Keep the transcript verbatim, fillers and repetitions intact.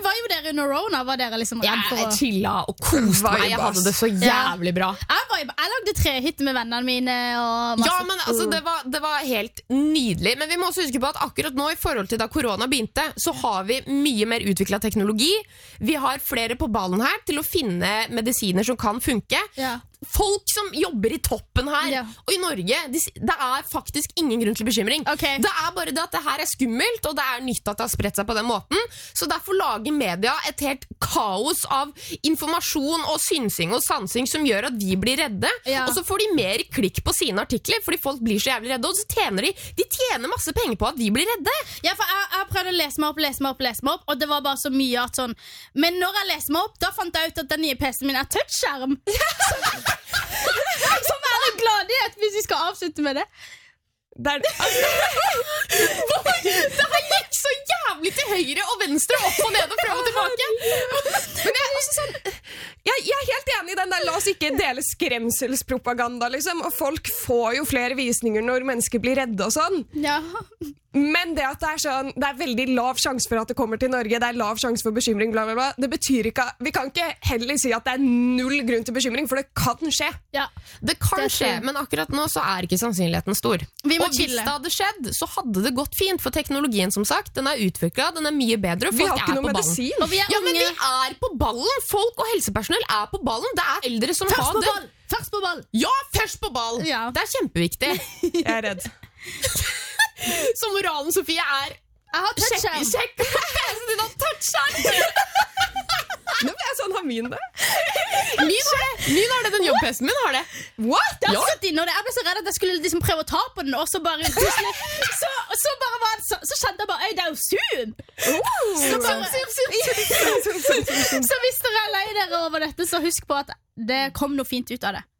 var jo dere under Rona? Var dere liksom redd for å... Jeg chilla og koste meg. Jeg hadde det så jævlig bra. Jeg, var, jeg lagde trehytte med vennene mine og masse... Ja, men altså, det var, det var helt nydelig. Men vi må også huske på at akkurat nå, i forhold til da korona begynte, så har vi mye mer utviklet teknologi. Vi har flere på ballen her til å finne medisiner som kan funke. Ja. Folk som jobber i toppen her, ja. og i Norge, de, det er faktisk ingen grunn til bekymring. Okay. Det er bare det at det her er skummelt, og det er nytt at det har spredt seg på den måten. Så derfor lager media et helt kaos av informasjon og synsing og sansing som gjør at vi blir redde. Ja. Og så får de mer klikk på sine artikler, fordi folk blir så jævlig redde, og så tjener de, de tjener masse penger på at vi blir redde. Ja, for jeg, jeg prøvde å lese meg opp, lese meg opp, lese meg opp, og det var bare så mye at sånn... Men når jeg leste meg opp, da fant jeg ut at den nye P C-en min er touchskjerm. Som er en gladnyhet hvis vi skal avslutte med det. Det, er, altså, det her gikk så jævlig til høyre og venstre, opp og ned og frem og tilbake. Men jeg, altså, sånn, jeg, jeg er helt enig i den der, la oss ikke dele skremselspropaganda, liksom. Og folk får jo flere visninger når mennesker blir redde og sånn. Ja. Men det at det er sånn, det er veldig lav sjanse for at det kommer til Norge, det er lav sjanse for bekymring, bla bla bla, det betyr ikke, vi kan ikke heller si at det er null grunn til bekymring, for det kan skje. Ja. Det kan Det skje, men akkurat nå så er ikke sannsynligheten stor. Vi må og hvis chille. det hadde skjedd, så hadde det gått fint, for teknologien som sagt, den er utviklet, den er mye bedre, og Vi folk har ikke er noe på ballen. medisin. Og vi er Ja, men unge. vi er på ballen! Folk og helsepersonell er på ballen. Det er eldre som Først har på det. ball! Først på ball! Ja, først på ball! Ja. Det er kjempeviktig. Jeg er redd. Så moralen, Sofie, er Jeg har sjekk, touchskjerm. sjekk på P C-en din og touchskjerm! Nå ble jeg sånn, har min det? Min har det. Min har det, den jobb-P C-en min har det. What? Jeg, har sittet inne, og det- jeg ble så redd at jeg skulle liksom prøve å ta på den, og så bare plutselig, så, så bare var det, så, så kjente jeg bare, øy, det er jo Zoom! Så, bare, så hvis dere er lei dere over dette, så husk på at det kom noe fint ut av det.